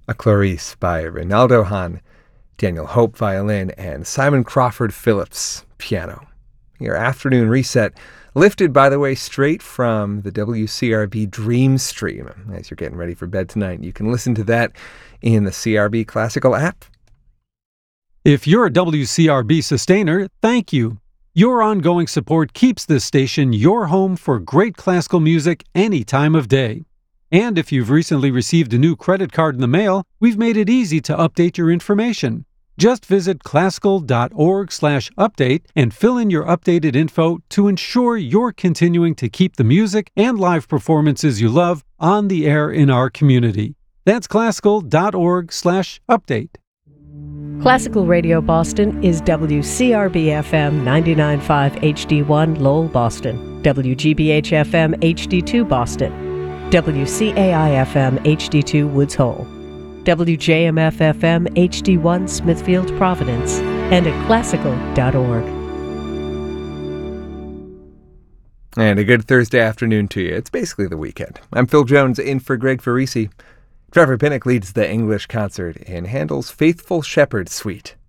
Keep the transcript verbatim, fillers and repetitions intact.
A Clarice by Reynaldo Hahn, Daniel Hope violin, and Simon Crawford Phillips piano. Your afternoon reset, lifted, by the way, straight from the W C R B Dream Stream. As you're getting ready for bed tonight, you can listen to that in the C R B Classical app. If you're a W C R B sustainer, thank you. Your ongoing support keeps this station your home for great classical music any time of day. And if you've recently received a new credit card in the mail, we've made it easy to update your information. Just visit classical.org slash update and fill in your updated info to ensure you're continuing to keep the music and live performances you love on the air in our community. That's classical.org slash update. Classical Radio Boston is W C R B F M ninety-nine point five H D one Lowell, Boston, W G B H F M H D two Boston, W C A I F M H D two Woods Hole, W J M F F M H D one Smithfield, Providence, and at classical dot org. And a good Thursday afternoon to you. It's basically the weekend. I'm Phil Jones, in for Greg Farisi. Trevor Pinnock leads the English concert in Handel's Faithful Shepherd Suite.